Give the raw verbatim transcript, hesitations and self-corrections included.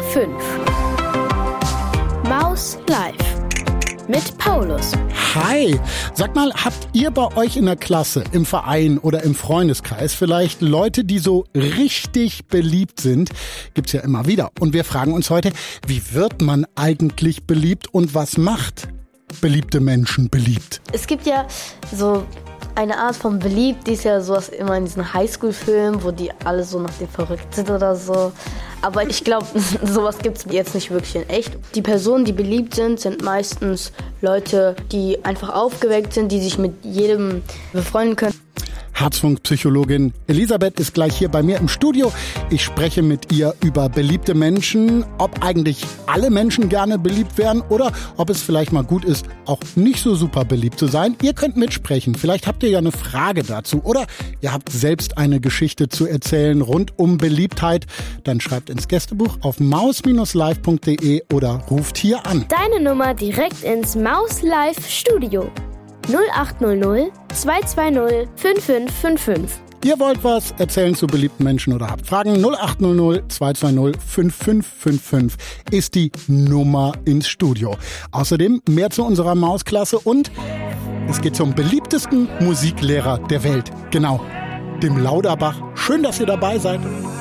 Nummer fünf. Maus live mit Paulus. Hi, sag mal, habt ihr bei euch in der Klasse, im Verein oder im Freundeskreis vielleicht Leute, die so richtig beliebt sind? Gibt's ja immer wieder. Und wir fragen uns heute, wie wird man eigentlich beliebt und was macht beliebte Menschen beliebt? Es gibt ja so eine Art von beliebt, die ist ja sowas immer in diesen Highschool-Filmen, wo die alle so nach dem verrückt sind oder so. Aber ich glaube, sowas gibt es jetzt nicht wirklich in echt. Die Personen, die beliebt sind, sind meistens Leute, die einfach aufgeweckt sind, die sich mit jedem befreunden können. Herzfunk-Psychologin Elisabeth ist gleich hier bei mir im Studio. Ich spreche mit ihr über beliebte Menschen, ob eigentlich alle Menschen gerne beliebt werden oder ob es vielleicht mal gut ist, auch nicht so super beliebt zu sein. Ihr könnt mitsprechen. Vielleicht habt ihr ja eine Frage dazu oder ihr habt selbst eine Geschichte zu erzählen rund um Beliebtheit. Dann schreibt ins Gästebuch auf maus live punkt de oder ruft hier an. Deine Nummer direkt ins Maus Live Studio. null acht null null zwei zwei null fünf fünf fünf fünf. Ihr wollt was erzählen zu beliebten Menschen oder habt Fragen? null acht null null zwei zwei null fünf fünf fünf fünf ist die Nummer ins Studio. Außerdem mehr zu unserer Mausklasse und es geht zum beliebtesten Musiklehrer der Welt. Genau, dem Lauterbach. Schön, dass ihr dabei seid.